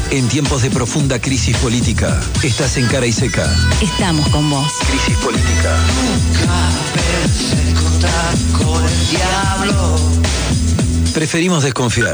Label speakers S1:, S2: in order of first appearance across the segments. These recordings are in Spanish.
S1: En tiempos de profunda crisis política, estás en Cara y Seca.
S2: Estamos con vos.
S1: Crisis política.
S3: Nunca pensé contar con el diablo.
S1: Preferimos desconfiar.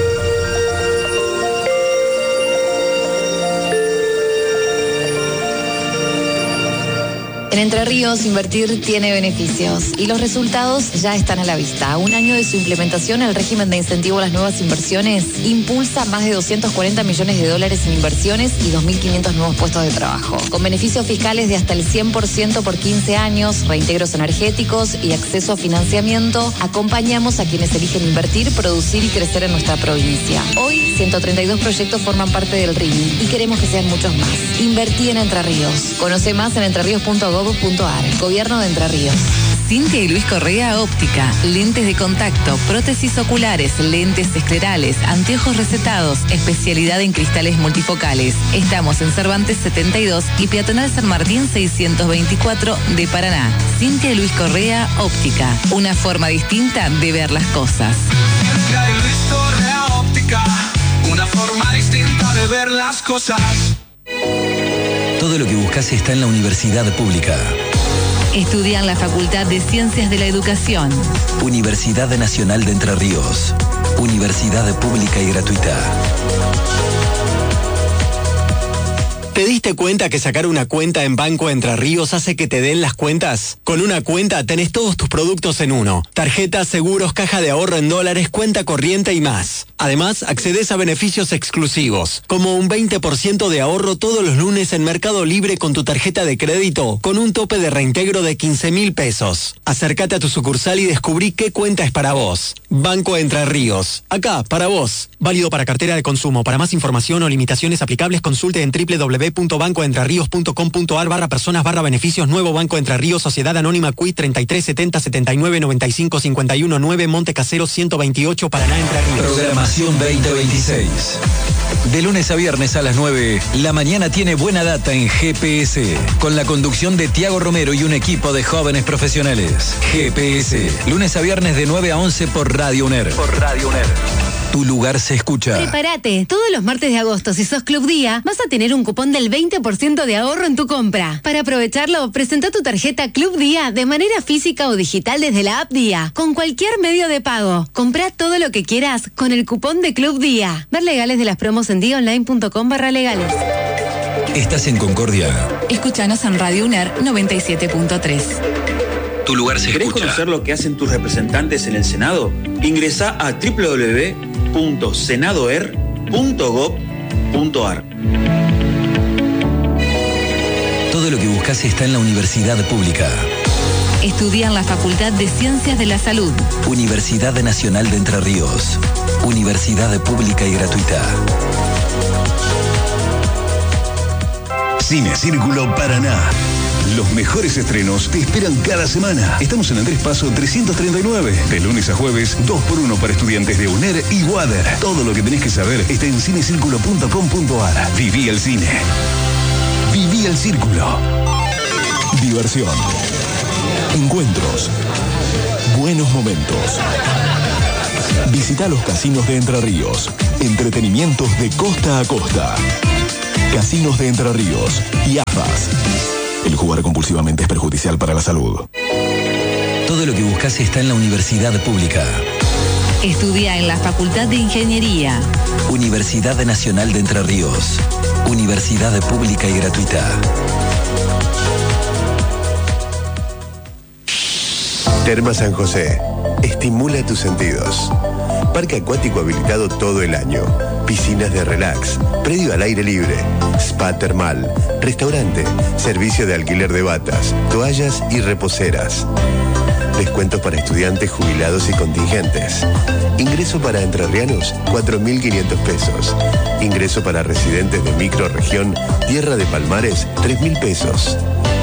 S4: En Entre Ríos, invertir tiene beneficios y los resultados ya están a la vista. A un año de su implementación, el régimen de incentivo a las nuevas inversiones impulsa más de 240 millones de dólares en inversiones y 2.500 nuevos puestos de trabajo. Con beneficios fiscales de hasta el 100% por 15 años, reintegros energéticos y acceso a financiamiento, acompañamos a quienes eligen invertir, producir y crecer en nuestra provincia. Hoy, 132 proyectos forman parte del RINI y queremos que sean muchos más. Invertí en Entre Ríos. Conoce más en entreríos.gov.ar. Gobierno de Entre Ríos.
S2: Cintia y Luis Correa Óptica, lentes de contacto, prótesis oculares, lentes esclerales, anteojos recetados, especialidad en cristales multifocales. Estamos en Cervantes 72 y Peatonal San Martín 624 de Paraná. Cintia y Luis Correa Óptica, una forma distinta de ver las cosas.
S3: Cintia y Luis Correa Óptica, una forma distinta de ver las cosas.
S1: Todo lo que buscas está en la universidad pública.
S2: Estudia en la Facultad de Ciencias de la Educación.
S1: Universidad Nacional de Entre Ríos. Universidad pública y gratuita.
S5: ¿Te diste cuenta que sacar una cuenta en Banco Entre Ríos hace que te den las cuentas? Con una cuenta tenés todos tus productos en uno. Tarjetas, seguros, caja de ahorro en dólares, cuenta corriente y más. Además, accedes a beneficios exclusivos, como un 20% de ahorro todos los lunes en Mercado Libre con tu tarjeta de crédito, con un tope de reintegro de 15.000 pesos. Acércate a tu sucursal y descubrí qué cuenta es para vos. Banco Entre Ríos. Acá, para vos. Válido para cartera de consumo. Para más información o limitaciones aplicables, consulte en www.bancoentreríos.com.ar/personas/beneficios. Nuevo Banco Entre Ríos, Sociedad Anónima CUI 33 70 79 95 51 9, Monte Casero 128, Paraná, Entre Ríos.
S1: Programación 2026. De lunes a viernes a las 9, la mañana tiene buena data en GPS, con la conducción de Tiago Romero y un equipo de jóvenes profesionales. GPS, lunes a viernes de 9 a 11 por Radio UNER. Tu lugar se escucha.
S6: Prepárate, todos los martes de agosto, si sos Club Día, vas a tener un cupón del 20% de ahorro en tu compra. Para aprovecharlo, presenta tu tarjeta Club Día de manera física o digital desde la app Día, con cualquier medio de pago. Comprá todo lo que quieras con el cupón de Club Día. Ver legales de las promos en diaonline.com/legales.
S1: ¿Estás en Concordia?
S2: Escúchanos en Radio UNER 97.3.
S1: Tu lugar se
S7: ¿Querés
S1: escucha.
S7: conocer lo que hacen tus representantes en el Senado? Ingresá a www.senadoer.gov.ar.
S1: Todo lo que buscas está en la universidad pública.
S2: Estudia en la Facultad de Ciencias de la Salud.
S1: Universidad Nacional de Entre Ríos. Universidad pública y gratuita.
S8: Cine Círculo Paraná. Los mejores estrenos te esperan cada semana. Estamos en Andrés Paso 339. De lunes a jueves, 2x1 para estudiantes de UNER y WADER. Todo lo que tenés que saber está en cinecirculo.com.ar. Viví el cine. Viví el círculo. Diversión. Encuentros. Buenos momentos. Visita los casinos de Entre Ríos. Entretenimientos de costa a costa. Casinos de Entre Ríos y AFAS. El jugar compulsivamente es perjudicial para la salud.
S1: Todo lo que buscas está en la universidad pública.
S2: Estudia en la Facultad de Ingeniería.
S1: Universidad Nacional de Entre Ríos. Universidad pública y gratuita.
S9: Termas San José. Estimula tus sentidos. Parque acuático habilitado todo el año. Piscinas de relax. Predio al aire libre. Spa termal. Restaurante. Servicio de alquiler de batas, toallas y reposeras. Descuentos para estudiantes, jubilados y contingentes. Ingreso para entrerrianos, 4.500 pesos. Ingreso para residentes de microrregión, Tierra de Palmares, 3.000 pesos.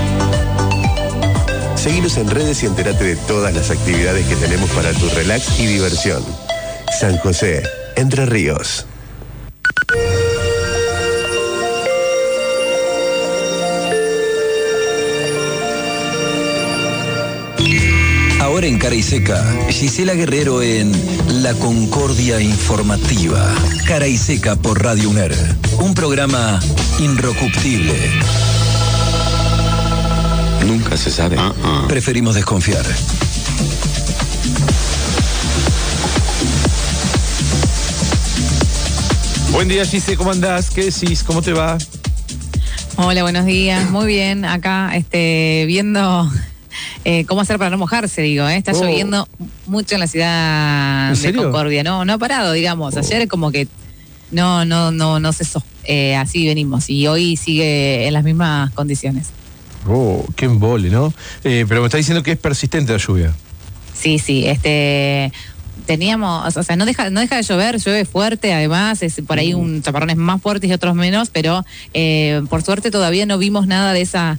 S9: Seguinos en redes y entérate de todas las actividades que tenemos para tu relax y diversión. San José, Entre Ríos.
S1: Ahora en Cara y Seca, Gisela Guerrero en La Concordia Informativa. Cara y Seca por Radio UNER. Un programa inrocuptible.
S10: Nunca se sabe.
S1: Preferimos desconfiar.
S11: Buen día, Gise, ¿cómo andás? ¿Qué decís? ¿Cómo te va?
S2: Hola, buenos días. Muy bien, acá viendo cómo hacer para no mojarse, digo. Está lloviendo mucho en la ciudad de Concordia. No ha parado, digamos. Ayer como que no cesó. Así venimos. Y hoy sigue en las mismas condiciones.
S11: Qué embole, ¿no? Pero me está diciendo que es persistente la lluvia.
S2: Sí, teníamos, o sea, no deja de llover, llueve fuerte, además, es por ahí un chaparrones más fuertes y otros menos, pero por suerte todavía no vimos nada de esa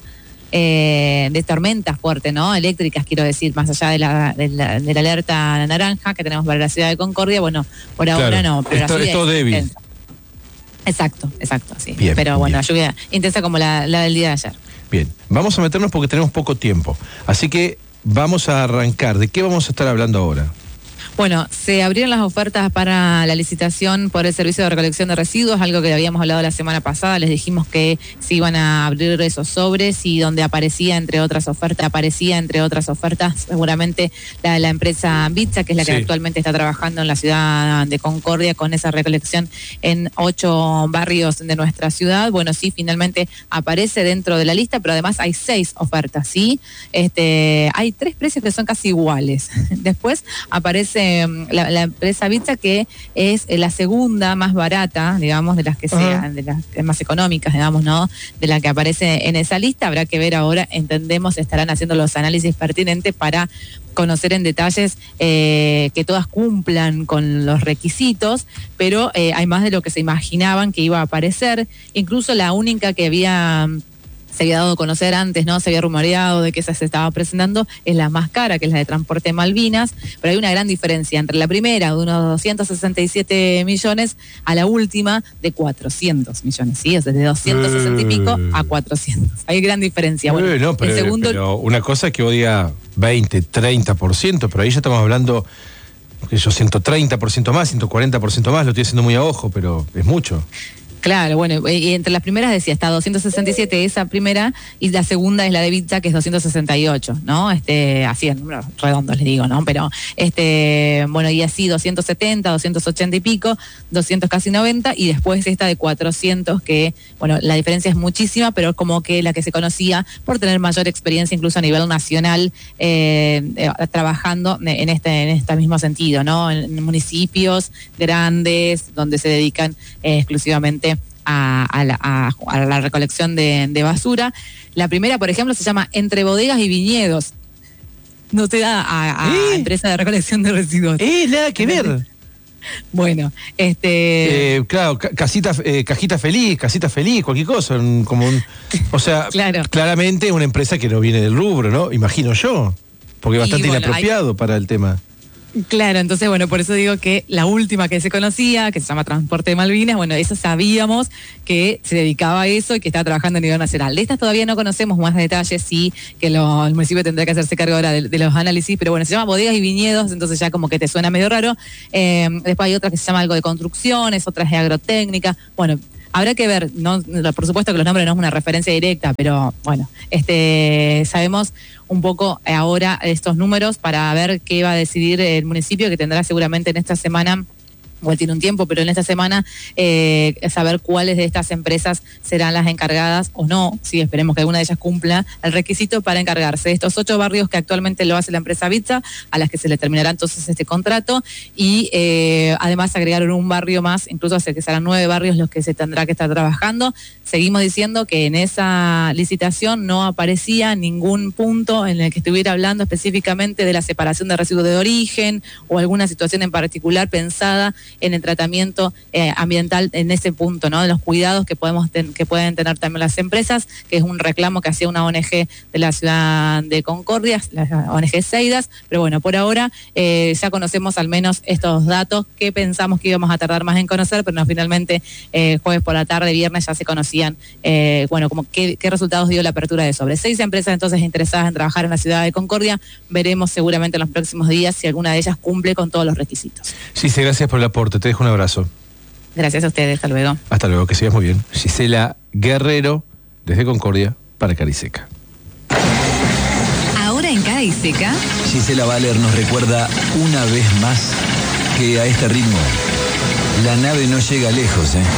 S2: de tormentas fuertes, ¿no? Eléctricas, quiero decir, más allá de la alerta naranja que tenemos para la ciudad de Concordia. Bueno, por ahora no, pero
S11: esto es todo débil.
S2: Intensa. Exacto, sí.
S11: Bien,
S2: pero bueno,
S11: bien.
S2: lluvia intensa como la del día de ayer.
S11: Bien, vamos a meternos porque tenemos poco tiempo, así que vamos a arrancar. ¿De qué vamos a estar hablando ahora?
S2: Bueno, se abrieron las ofertas para la licitación por el servicio de recolección de residuos, algo que habíamos hablado la semana pasada. Les dijimos que se iban a abrir esos sobres y donde aparecía entre otras ofertas seguramente la empresa Bitza, que es la que actualmente está trabajando en la ciudad de Concordia con esa recolección en 8 barrios de nuestra ciudad. Bueno, sí, finalmente aparece dentro de la lista, pero además hay 6 ofertas, ¿sí? Hay 3 precios que son casi iguales. Después aparece la empresa Bitza, que es la segunda más barata, digamos, de las que sean, de las más económicas, digamos, ¿no? De la que aparece en esa lista. Habrá que ver ahora, entendemos, estarán haciendo los análisis pertinentes para conocer en detalles que todas cumplan con los requisitos, pero hay más de lo que se imaginaban que iba a aparecer. Incluso la única que se había dado a conocer antes, ¿no? Se había rumoreado de que esa se estaba presentando, es la más cara, que es la de Transporte Malvinas, pero hay una gran diferencia entre la primera, de unos 267 millones, a la última, de 400 millones, ¿sí? Es de 260 y pico a 400. Hay gran diferencia. Bueno,
S11: no, pero una cosa es que vos digas 20, 30%, pero ahí ya estamos hablando, yo 130% más, 140% más, lo estoy haciendo muy a ojo, pero es mucho.
S2: Claro, bueno, y entre las primeras decía, está 267 esa primera, y la segunda es la de Bitza, que es 268, ¿no? Así en números redondos les digo, ¿no? Pero, bueno, y así 270, 280 y pico, 200 casi 90, y después esta de 400, que, bueno, la diferencia es muchísima, pero es como que la que se conocía por tener mayor experiencia incluso a nivel nacional, trabajando en este mismo sentido, ¿no? En municipios grandes, donde se dedican exclusivamente a la recolección de basura. La primera, por ejemplo, se llama Entre Bodegas y Viñedos. No te da a empresa de recolección de residuos.
S11: Nada que ver.
S2: Bueno,
S11: claro, cajita feliz, cualquier cosa, o sea, claro. Claramente una empresa que no viene del rubro, ¿no? Imagino yo, porque es bastante inapropiado para el tema.
S2: Claro, entonces, bueno, por eso digo que la última que se conocía, que se llama Transporte de Malvinas, bueno, eso sabíamos que se dedicaba a eso y que estaba trabajando a nivel nacional. De estas todavía no conocemos más detalles, sí, que el municipio tendrá que hacerse cargo ahora de los análisis, pero bueno, se llama Bodegas y Viñedos, entonces ya como que te suena medio raro. Después hay otra que se llama algo de construcciones, otras de agrotécnica, bueno. Habrá que ver, no, por supuesto que los nombres no es una referencia directa, pero bueno, sabemos un poco ahora estos números para ver qué va a decidir el municipio, que tendrá seguramente en esta semana, o tiene un tiempo, pero en esta semana saber cuáles de estas empresas serán las encargadas o no. Sí, esperemos que alguna de ellas cumpla el requisito para encargarse de estos 8 barrios que actualmente lo hace la empresa Bitza, a las que se le terminará entonces este contrato, y además agregaron un barrio más, incluso hace que serán 9 barrios los que se tendrá que estar trabajando. Seguimos diciendo que en esa licitación no aparecía ningún punto en el que estuviera hablando específicamente de la separación de residuos de origen o alguna situación en particular pensada en el tratamiento ambiental en ese punto, ¿no? De los cuidados que pueden tener también las empresas, que es un reclamo que hacía una ONG de la ciudad de Concordia, la ONG Seidas, pero bueno, por ahora ya conocemos al menos estos datos que pensamos que íbamos a tardar más en conocer, pero no, finalmente jueves por la tarde, viernes ya se conocían, bueno, como qué resultados dio la apertura de sobre 6 empresas entonces interesadas en trabajar en la ciudad de Concordia. Veremos seguramente en los próximos días si alguna de ellas cumple con todos los requisitos.
S11: Sí, gracias por el aporte, te dejo un abrazo.
S10: Gracias a ustedes, hasta luego.
S11: Hasta luego, que sigas muy bien. Gisela Guerrero, desde Concordia, para Cara y Seca.
S2: Ahora en Cara y Seca,
S1: Gisela Baller nos recuerda una vez más que a este ritmo la nave no llega lejos, ¿eh?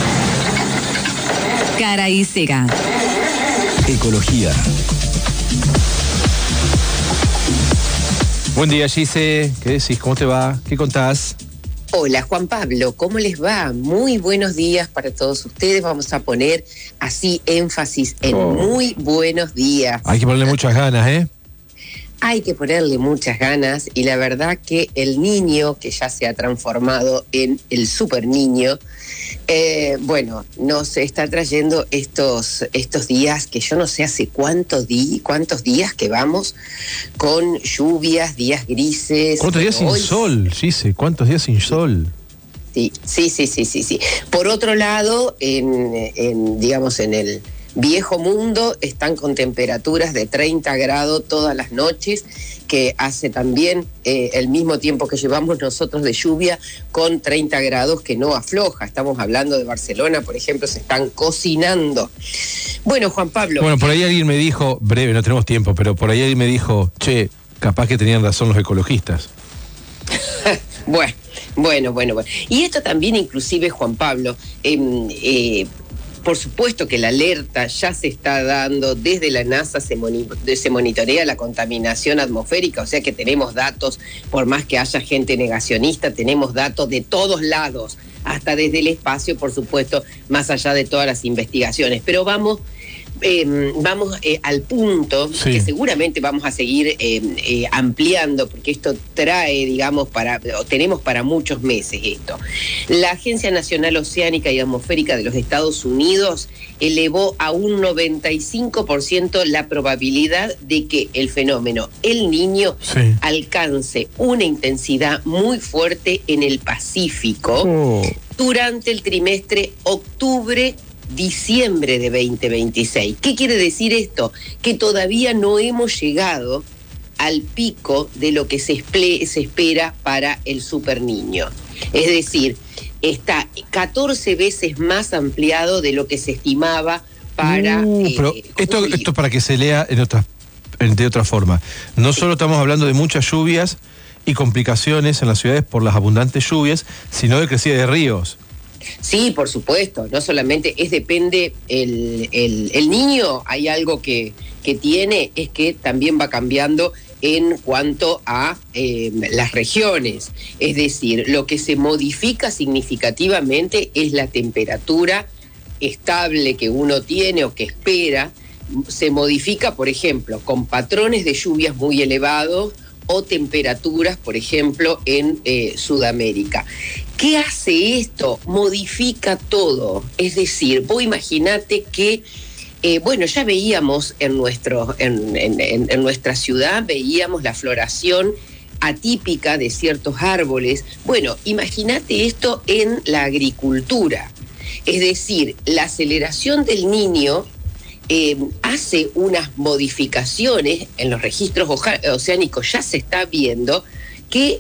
S2: Cara y Seca.
S1: Ecología.
S11: Buen día, Gise. ¿Qué decís? ¿Cómo te va? ¿Qué contás?
S12: Hola, Juan Pablo, ¿cómo les va? Muy buenos días para todos ustedes. Vamos a poner así énfasis en muy buenos días.
S11: Hay que ponerle muchas ganas, ¿eh?
S12: Hay que ponerle muchas ganas y la verdad que el niño, que ya se ha transformado en el super niño, nos está trayendo estos días que yo no sé hace cuántos días que vamos con lluvias, días grises.
S11: ¿Cuántos días sin sol, Gise? ¿Cuántos días sin sol?
S12: Sí. Por otro lado, en el viejo mundo están con temperaturas de 30 grados todas las noches, que hace también el mismo tiempo que llevamos nosotros de lluvia, con 30 grados que no afloja. Estamos hablando de Barcelona, por ejemplo, se están cocinando. Bueno, Juan Pablo.
S11: Bueno, por ahí alguien me dijo, breve, no tenemos tiempo, pero por ahí alguien me dijo, che, capaz que tenían razón los ecologistas.
S12: Bueno. Y esto también inclusive, Juan Pablo, por supuesto que la alerta ya se está dando, desde la NASA se monitorea la contaminación atmosférica, o sea que tenemos datos, por más que haya gente negacionista, tenemos datos de todos lados, hasta desde el espacio, por supuesto, más allá de todas las investigaciones. Pero vamos al punto, sí, que seguramente vamos a seguir ampliando, porque esto trae, tenemos para muchos meses esto. La Agencia Nacional Oceánica y Atmosférica de los Estados Unidos elevó a un 95% la probabilidad de que el fenómeno El Niño alcance una intensidad muy fuerte en el Pacífico durante el trimestre octubre-diciembre de 2026. ¿Qué quiere decir esto? Que todavía no hemos llegado al pico de lo que se espera para el Super Niño. Es decir, está 14 veces más ampliado de lo que se estimaba para...
S11: pero esto para que se lea de otra forma. No solo estamos hablando de muchas lluvias y complicaciones en las ciudades por las abundantes lluvias, sino de crecida de ríos.
S12: Sí, por supuesto, no solamente depende el niño, hay algo que tiene, es que también va cambiando en cuanto a las regiones. Es decir, lo que se modifica significativamente es la temperatura estable que uno tiene o que espera. Se modifica, por ejemplo, con patrones de lluvias muy elevados o temperaturas, por ejemplo, en Sudamérica. ¿Qué hace esto? Modifica todo. Es decir, vos imaginate que, ya veíamos en nuestra ciudad, veíamos la floración atípica de ciertos árboles. Bueno, imagínate esto en la agricultura. Es decir, la aceleración del Niño hace unas modificaciones en los registros oceánicos, ya se está viendo que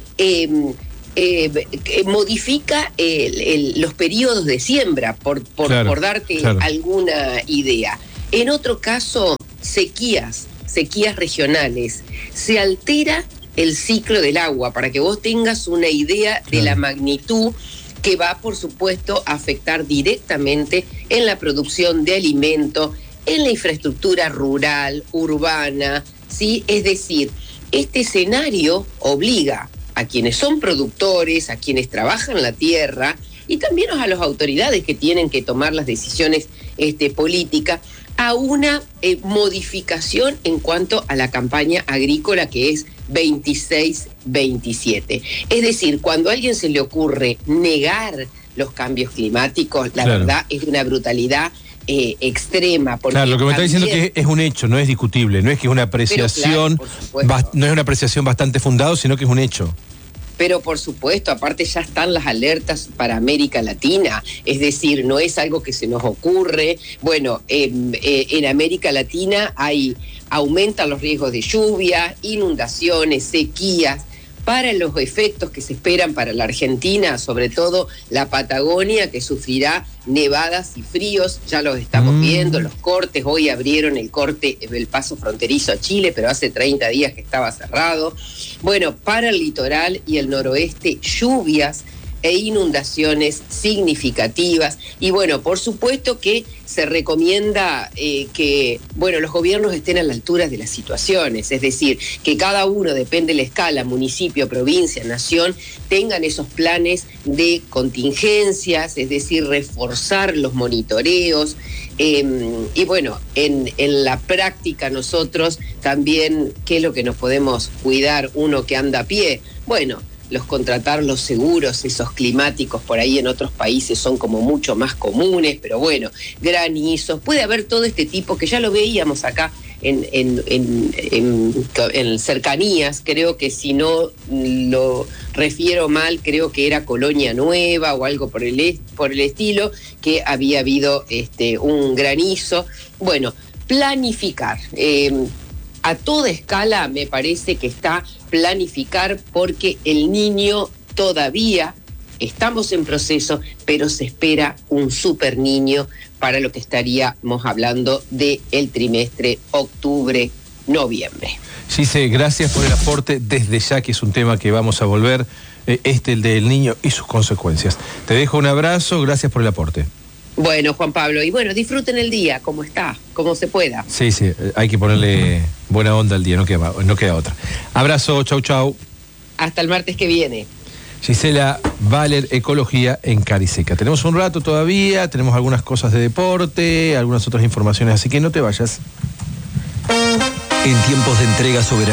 S12: modifica los periodos de siembra, por darte alguna idea. En otro caso, sequías regionales. Se altera el ciclo del agua, para que vos tengas una idea de la magnitud que va, por supuesto, a afectar directamente en la producción de alimentos, en la infraestructura rural, urbana, ¿sí? Es decir, este escenario obliga a quienes son productores, a quienes trabajan la tierra, y también a las autoridades que tienen que tomar las decisiones políticas, a una modificación en cuanto a la campaña agrícola, que es 26-27. Es decir, cuando a alguien se le ocurre negar los cambios climáticos, la verdad es de una brutalidad extrema. Porque
S11: lo que me está diciendo es que es un hecho, no es discutible, no es que es una apreciación, no es una apreciación bastante fundada, sino que es un hecho.
S12: Pero por supuesto, aparte ya están las alertas para América Latina, es decir, no es algo que se nos ocurre. Bueno, en América Latina aumentan los riesgos de lluvia, inundaciones, sequías, para los efectos que se esperan para la Argentina, sobre todo la Patagonia, que sufrirá nevadas y fríos, ya los estamos viendo, los cortes, hoy abrieron el paso fronterizo a Chile, pero hace 30 días que estaba cerrado. Bueno, para el litoral y el noroeste, lluvias e inundaciones significativas. Y bueno, por supuesto que se recomienda que los gobiernos estén a la altura de las situaciones, es decir, que cada uno, depende de la escala, municipio, provincia, nación, tengan esos planes de contingencias, es decir, reforzar los monitoreos. Y bueno, en la práctica nosotros también, ¿qué es lo que nos podemos cuidar uno que anda a pie? Bueno, contratar los seguros, esos climáticos por ahí en otros países son como mucho más comunes, pero bueno, granizos, puede haber todo este tipo que ya lo veíamos acá en cercanías, creo que si no lo refiero mal, creo que era Colonia Nueva o algo por el estilo, que había habido un granizo. Bueno, planificar. A toda escala me parece que está planificar, porque el niño todavía estamos en proceso, pero se espera un super niño para lo que estaríamos hablando del trimestre octubre-noviembre.
S11: Gise, gracias por el aporte desde ya, que es un tema que vamos a volver, el del niño y sus consecuencias. Te dejo un abrazo, gracias por el aporte.
S12: Bueno, Juan Pablo, y bueno, disfruten el día, como está, como se pueda.
S11: Sí, hay que ponerle buena onda al día, no queda otra. Abrazo, chau.
S12: Hasta el martes que viene.
S11: Gisela Baller, Ecología en Cariseca. Tenemos un rato todavía, tenemos algunas cosas de deporte, algunas otras informaciones, así que no te vayas.
S1: En tiempos de entrega soberana,